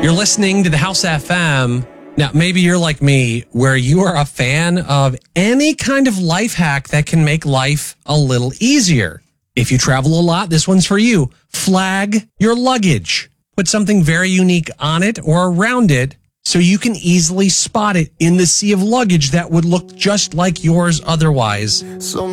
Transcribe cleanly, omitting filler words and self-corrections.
You're listening to the House FM. Now, maybe you're like me, where you are a fan of any kind of life hack that can make life a little easier. If you travel a lot, this one's for you. Flag your luggage. Put something very unique on it or around it so you can easily spot it in the sea of luggage that would look just like yours otherwise. So